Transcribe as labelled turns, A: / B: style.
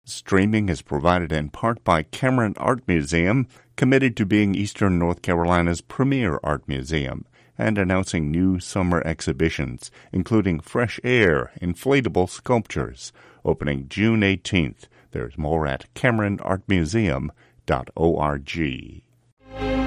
A: Streaming is provided in part by Cameron Art Museum, committed to being Eastern North Carolina's premier art museum, and announcing new summer exhibitions, including Fresh Air inflatable sculptures, opening June 18th. There's more at CameronArtMuseum.org.